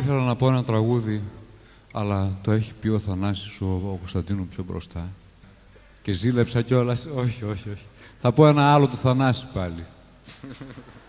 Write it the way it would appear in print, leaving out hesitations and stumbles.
ήθελα να πω ένα τραγούδι, αλλά το έχει πει ο Θανάσης, ο Κωνσταντίνου πιο μπροστά. Και ζήλεψα κιόλας. Όχι. Θα πω ένα άλλο του Θανάση πάλι.